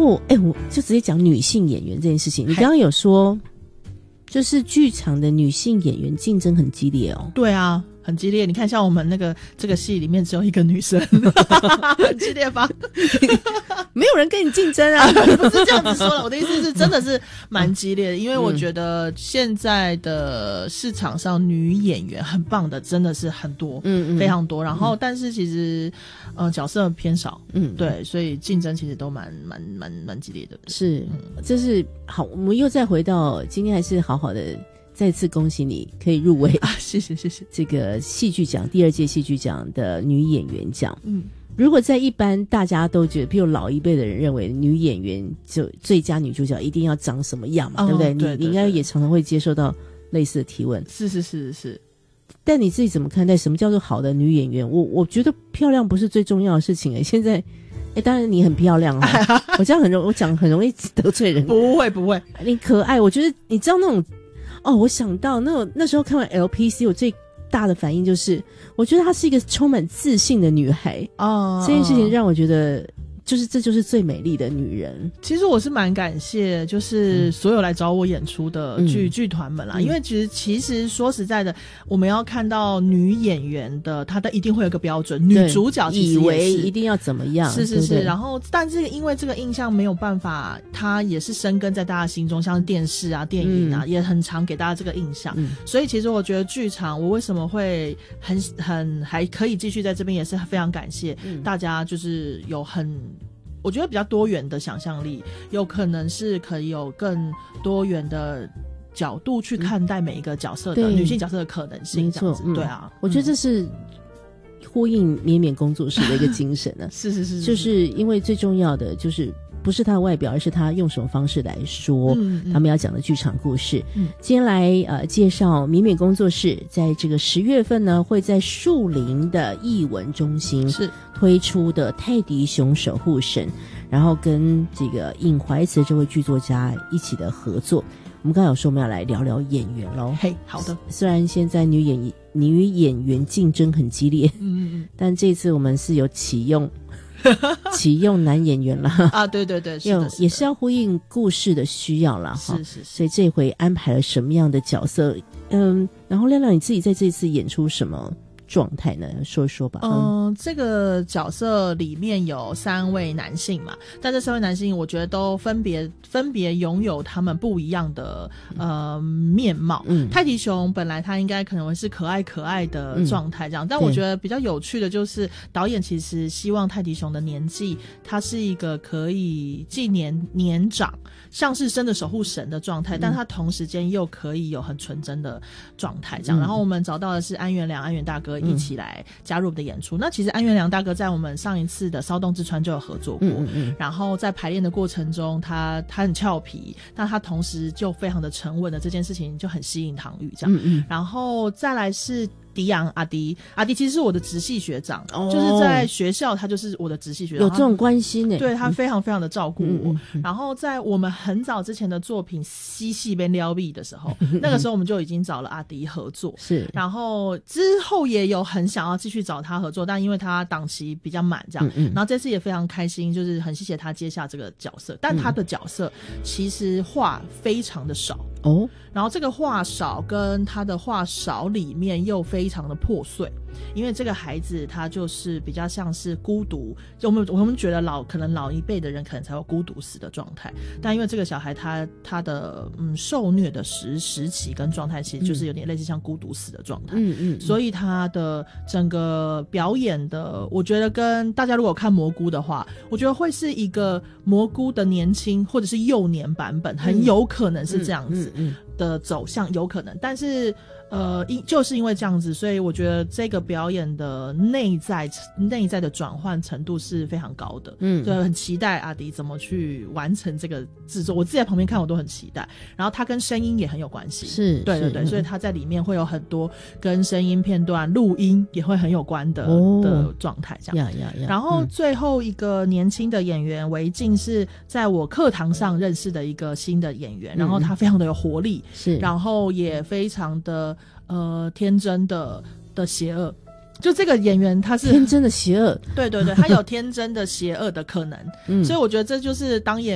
我就直接讲女性演员这件事情。你刚刚有说，就是剧场的女性演员竞争很激烈哦。 对啊，很激烈。你看，像我们这个戏里面只有一个女生，很激烈吧？ 没有人跟你竞争啊， 不是这样子说的。我的意思是，真的是蛮激烈的，因为我觉得现在的市场上女演员很棒的，真的是很多，非常多。然后，但是其实，角色偏少，对，所以竞争其实都蛮激烈的。 是，这是好。我们又再回到今天，还是好好的。再次恭喜你可以入围啊！谢谢。 这个戏剧奖第2届戏剧奖的女演员奖。如果在一般大家都觉得，譬如老一辈的人认为女演员就最佳女主角一定要长什么样嘛，对不对？你应该也常常会接受到类似的提问。 是。 但你自己怎么看待什么叫做好的女演员？我觉得漂亮不是最重要的事情现在。当然你很漂亮我这样我讲很容易得罪人。 不会， 你可爱。我觉得你知道那种我想到那时候看完 LPC， 我最大的反应就是，我觉得她是一个充满自信的女孩这件事情让我觉得。这就是最美丽的女人。 其实我是蛮感谢，就是所有来找我演出的剧团们啦，因为其实说实在的，我们要看到女演员的，她一定会有个标准，女主角其实以为一定要怎么样， 是。对对，然后但是因为这个印象没有办法，它也是深根在大家心中，像电视啊、电影啊，也很常给大家这个印象。所以其实我觉得剧场，我为什么会很还可以继续在这边，也是非常感谢大家，就是有我觉得比较多元的想象力，有可能是可以有更多元的角度去看待每一个角色的女性角色的可能性，这样子。对啊， 我觉得这是呼应绵绵工作室的一个精神呢。 是， 就是因为最重要的就是不是他的外表，而是他用什么方式来说他们要讲的剧场故事。今天来介绍绵绵工作室在这个10月份呢，会在树林的艺文中心是推出的泰迪熊守护神，然后跟这个尹怀慈这位剧作家一起的合作。我们刚才有说我们要来聊聊演员咯。 好的。 虽然现在女演员竞争很激烈，但这次我们是有启用男演员了啊，对，是的， 也是要呼应故事的需要了哈。 是， 所以这回安排了什么样的角色？然后亮亮你自己在这次演出什么状态呢？说一说吧。 这个角色里面有3位男性嘛，但这3位男性我觉得都分别拥有他们不一样的面貌。泰迪熊本来他应该可能会是可爱的状态这样，但我觉得比较有趣的就是导演其实希望泰迪熊的年纪，他是一个可以既年长，像是真的守护神的状态，但他同时间又可以有很纯真的状态这样。然后我们找到的是安元大哥一起来加入我们的演出。那其实安元良大哥在我们上一次的骚动之川就有合作过，然后在排练的过程中他很俏皮，但他同时就非常的沉稳的这件事情就很吸引唐宇这样。然后再来是迪昂阿迪其实是我的直系学长，就是在学校他就是我的直系学长， 有这种关系呢。 对，他非常非常的照顾我。然后在我们很早之前的作品西戏边撩壁的时候，那个时候我们就已经找了阿迪合作，是。然后之后也有很想要继续找他合作，但因为他档期比较满这样，然后这次也非常开心，就是很谢谢他接下这个角色。但他的角色其实话非常的少然后这个话少跟他的话少里面又非常的破碎，因为这个孩子他就是比较像是孤独，就我们觉得可能老一辈的人可能才有孤独死的状态，但因为这个小孩他的受虐的时期跟状态其实就是有点类似像孤独死的状态，所以他的整个表演的我觉得跟大家如果看蘑菇的话，我觉得会是一个蘑菇的年轻或者是幼年版本，很有可能是这样子的走向，有可能。但是就是因为这样子，所以我觉得这个表演的内在的转换程度是非常高的。对，很期待阿迪怎么去完成这个制作。我自己在旁边看，我都很期待。然后他跟声音也很有关系，是，对，所以他在里面会有很多跟声音片段、录音也会很有关的状态，这样。然后最后一个年轻的演员韦静是在我课堂上认识的一个新的演员，然后他非常的有活力，是，然后也非常的天真的邪恶。就这个演员他是天真的邪恶， 对，他有天真的邪恶的可能所以我觉得这就是当演